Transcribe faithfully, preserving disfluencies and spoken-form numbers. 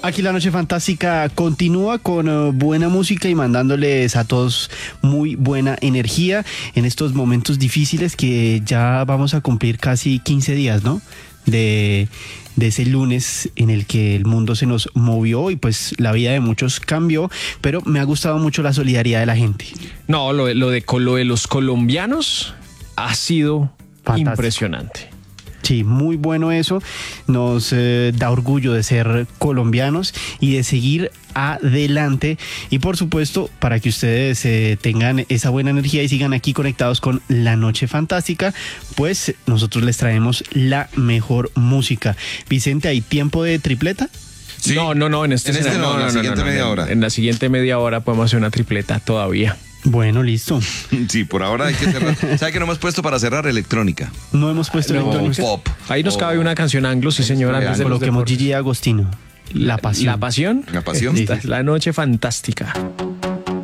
Aquí la Noche Fantástica continúa con uh, buena música y mandándoles a todos muy buena energía en estos momentos difíciles que ya vamos a cumplir casi quince días, ¿no? De, de ese lunes en el que el mundo se nos movió y pues la vida de muchos cambió, pero me ha gustado mucho la solidaridad de la gente. No, lo, lo, de, lo de los colombianos ha sido fantástico. Impresionante. Sí, muy bueno eso, nos eh, da orgullo de ser colombianos y de seguir adelante y por supuesto para que ustedes eh, tengan esa buena energía y sigan aquí conectados con La Noche Fantástica, pues nosotros les traemos la mejor música. Vicente, ¿hay tiempo de tripleta? Sí. No, no, no, en este, en este no, no, en la no, siguiente no, no, media hora. En la siguiente media hora podemos hacer una tripleta todavía. Bueno, listo. Sí, por ahora hay que cerrar. ¿Sabe que no hemos puesto para cerrar electrónica? No hemos puesto no, electrónica. Pop. Ahí nos cabe una canción anglo, sí señor. Antes de coloquemos Gigi Agostino. La pasión. La pasión. La pasión. Esta es La Noche Fantástica.